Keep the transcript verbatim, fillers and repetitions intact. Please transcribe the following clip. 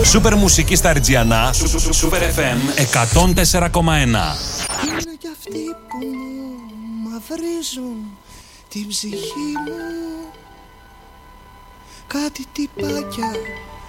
Σούπερ μουσική στα Ριτζιανά. Σούπερ εφ εμ εκατόν τέσσερα κόμμα ένα. Είναι κι αυτοί που μου μαυρίζουν την ψυχή μου. Κάτι τυπάκια